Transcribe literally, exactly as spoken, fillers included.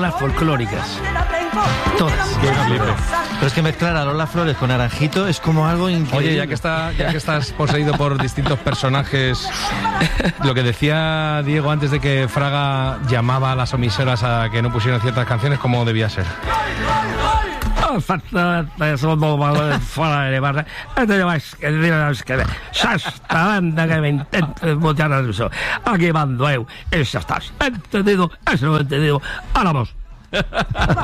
Lolas folclóricas. Todas. Pero es que mezclar a Lola Flores con Naranjito es como algo increíble. Oye, ya que está, ya que estás poseído por distintos personajes, lo que decía Diego antes de que Fraga llamaba a las emisoras a que no pusieran ciertas canciones, ¿cómo debía ser? Exactamente, somos valores fuera de barra. Entonces, que dirás que esta banda que me intenta desmutear a eso. Aquí mando eu, eso estás. Entendido, eso lo he entendido. Ahora vamos.